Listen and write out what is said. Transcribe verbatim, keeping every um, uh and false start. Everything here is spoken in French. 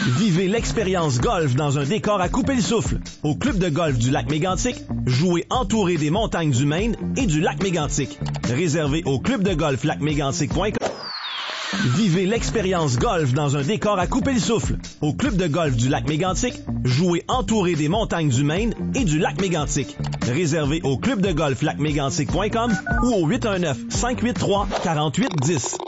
Vivez l'expérience golf dans un décor à couper le souffle. Au club de golf du lac Mégantic, jouez entouré des montagnes du Maine et du lac Mégantic. Réservé au club de golf lac mégantic point com. Vivez l'expérience golf dans un décor à couper le souffle. Au club de golf du lac Mégantic, jouez entouré des montagnes du Maine et du lac Mégantic. Réservé au club de golf lac mégantic point com ou au huit un neuf, cinq huit trois, quatre huit un zéro.